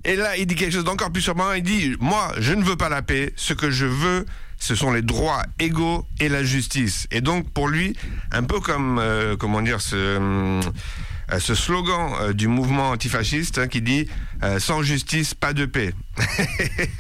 Et là, il dit quelque chose d'encore plus surprenant. Il dit, moi, je ne veux pas la paix. Ce que je veux, ce sont les droits égaux et la justice. Et donc, pour lui, un peu comme, ce slogan du mouvement antifasciste qui dit sans justice, pas de paix.